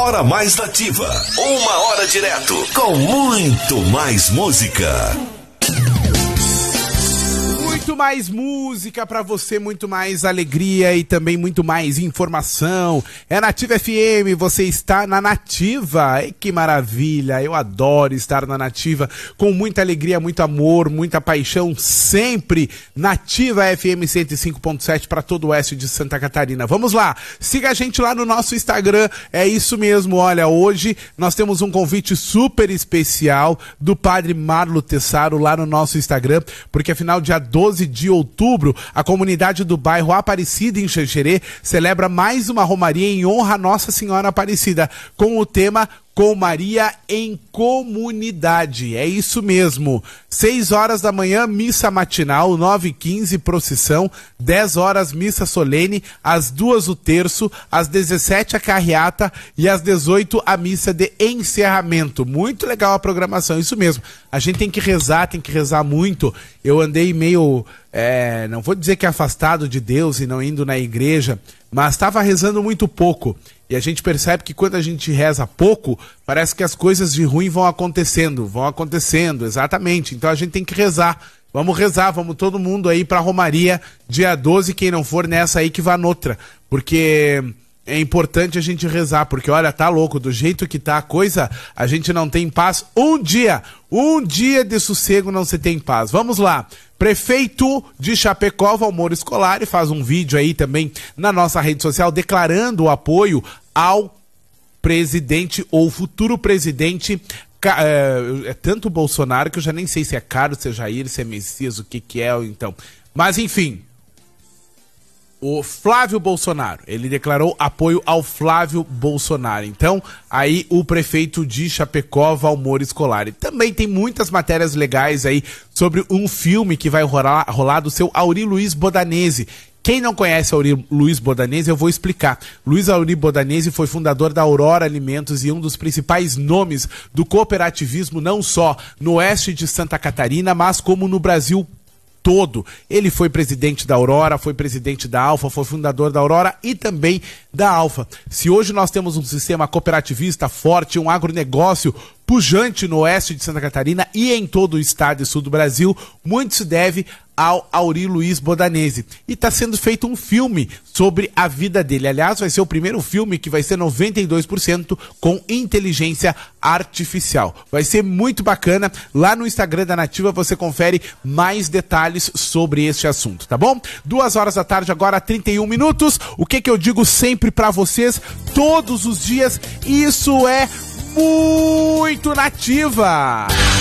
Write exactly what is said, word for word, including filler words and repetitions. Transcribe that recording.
hora mais nativa. Uma hora direto com muito mais música. Muito mais música pra você, muito mais alegria e também muito mais informação. É Nativa F M, você está na Nativa. Ai, que maravilha, eu adoro estar na Nativa com muita alegria, muito amor, muita paixão, sempre. Nativa F M cento e cinco ponto sete para todo o oeste de Santa Catarina. Vamos lá, siga a gente lá no nosso Instagram, é isso mesmo. Olha, hoje nós temos um convite super especial do Padre Marlo Tessaro lá no nosso Instagram, porque afinal dia doze de outubro, a comunidade do bairro Aparecida em Xanxerê celebra mais uma romaria em honra a Nossa Senhora Aparecida, com o tema Com Maria em Comunidade. É isso mesmo. seis horas da manhã, missa matinal, nove e quinze, procissão, dez horas, missa solene, às duas o terço, às dezessete a carreata e às dezoito a missa de encerramento. Muito legal a programação, isso mesmo. A gente tem que rezar, tem que rezar muito. Eu andei meio, é, não vou dizer que afastado de Deus e não indo na igreja, mas estava rezando muito pouco. E a gente percebe que quando a gente reza pouco, parece que as coisas de ruim vão acontecendo, vão acontecendo, exatamente. Então a gente tem que rezar. Vamos rezar, vamos todo mundo aí pra Romaria, dia doze, quem não for nessa aí que vá noutra. Porque é importante a gente rezar, porque olha, tá louco, do jeito que tá a coisa, a gente não tem paz. Um dia, um dia de sossego não se tem paz. Vamos lá. Prefeito de Chapecó, Valmor Scolari, faz um vídeo aí também na nossa rede social declarando o apoio ao presidente ou futuro presidente, é, é tanto Bolsonaro que eu já nem sei se é Carlos, se é Jair, se é Messias, o que que é, então. Mas enfim, o Flávio Bolsonaro, ele declarou apoio ao Flávio Bolsonaro. Então, aí o prefeito de Chapecó, Valmor Scolari. Também tem muitas matérias legais aí sobre um filme que vai rolar, rolar do seu Auri Luiz Bodanese. Quem não conhece Auri Luiz Bodanese, eu vou explicar. Luiz Auri Bodanese foi fundador da Aurora Alimentos e um dos principais nomes do cooperativismo, não só no oeste de Santa Catarina, mas como no Brasil todo. Ele foi presidente da Aurora, foi presidente da Alfa, foi fundador da Aurora e também da Alfa. Se hoje nós temos um sistema cooperativista forte, um agronegócio pujante no oeste de Santa Catarina e em todo o estado e sul do Brasil, muito se deve ao Auri Luiz Bodanese. E está sendo feito um filme sobre a vida dele. Aliás, vai ser o primeiro filme que vai ser noventa e dois por cento com inteligência artificial. Vai ser muito bacana. Lá no Instagram da Nativa você confere mais detalhes sobre este assunto, tá bom? Duas horas da tarde, agora trinta e um minutos. O que que eu digo sempre pra vocês, todos os dias, isso é muito Nativa!